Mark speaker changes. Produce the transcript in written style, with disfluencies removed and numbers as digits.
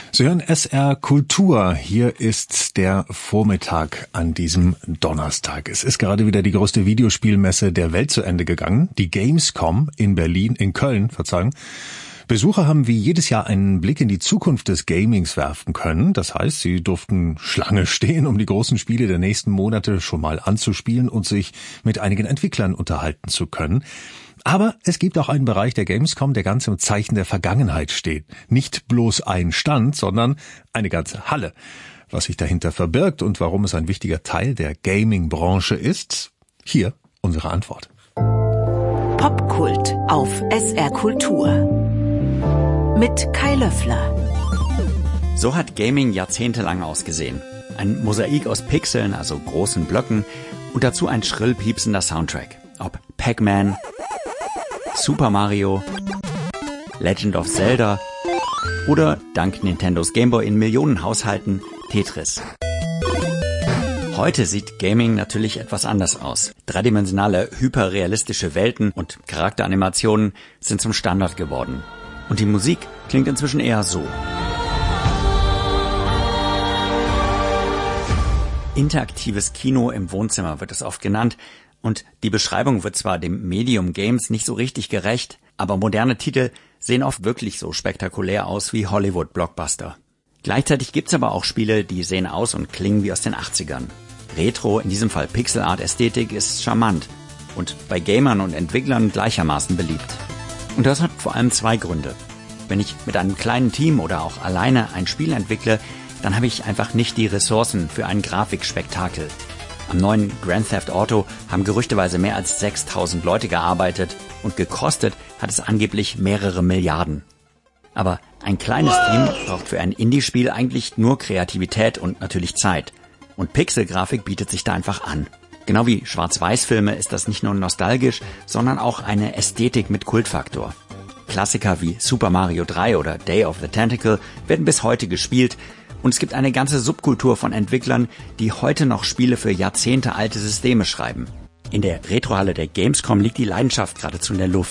Speaker 1: Sie hören SR Kultur. Hier ist der Vormittag an diesem Donnerstag. Es ist gerade wieder die größte Videospielmesse der Welt zu Ende gegangen. Die Gamescom in Köln. Besucher haben wie jedes Jahr einen Blick in die Zukunft des Gamings werfen können. Das heißt, sie durften Schlange stehen, um die großen Spiele der nächsten Monate schon mal anzuspielen und sich mit einigen Entwicklern unterhalten zu können. Aber es gibt auch einen Bereich der Gamescom, der ganz im Zeichen der Vergangenheit steht. Nicht bloß ein Stand, sondern eine ganze Halle. Was sich dahinter verbirgt und warum es ein wichtiger Teil der Gaming-Branche ist, hier unsere Antwort.
Speaker 2: Popkult auf SR Kultur mit Kai Löffler.
Speaker 3: So hat Gaming jahrzehntelang ausgesehen. Ein Mosaik aus Pixeln, also großen Blöcken, und dazu ein schrill piepsender Soundtrack. Ob Pac-Man, Super Mario, Legend of Zelda oder dank Nintendos Gameboy in Millionen Haushalten Tetris. Heute sieht Gaming natürlich etwas anders aus. Dreidimensionale, hyperrealistische Welten und Charakteranimationen sind zum Standard geworden. Und die Musik klingt inzwischen eher so. Interaktives Kino im Wohnzimmer wird es oft genannt. Und die Beschreibung wird zwar dem Medium Games nicht so richtig gerecht, aber moderne Titel sehen oft wirklich so spektakulär aus wie Hollywood-Blockbuster. Gleichzeitig gibt's aber auch Spiele, die sehen aus und klingen wie aus den 80ern. Retro, in diesem Fall Pixel-Art-Ästhetik, ist charmant und bei Gamern und Entwicklern gleichermaßen beliebt. Und das hat vor allem zwei Gründe. Wenn ich mit einem kleinen Team oder auch alleine ein Spiel entwickle, dann habe ich einfach nicht die Ressourcen für ein Grafikspektakel. Am neuen Grand Theft Auto haben gerüchteweise mehr als 6.000 Leute gearbeitet und gekostet hat es angeblich mehrere Milliarden. Aber ein kleines Team braucht für ein Indie-Spiel eigentlich nur Kreativität und natürlich Zeit. Und Pixelgrafik bietet sich da einfach an. Genau wie Schwarz-Weiß-Filme ist das nicht nur nostalgisch, sondern auch eine Ästhetik mit Kultfaktor. Klassiker wie Super Mario 3 oder Day of the Tentacle werden bis heute gespielt. Und es gibt eine ganze Subkultur von Entwicklern, die heute noch Spiele für jahrzehntealte Systeme schreiben. In der Retrohalle der Gamescom liegt die Leidenschaft geradezu in der Luft.